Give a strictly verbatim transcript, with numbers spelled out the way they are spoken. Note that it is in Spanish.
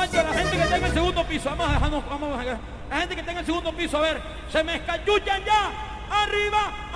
muchachos, la gente que está en el segundo piso, vamos a dejarnos, vamos a dejar. La gente que está en el segundo piso, a ver, se me escachuchan ya, arriba,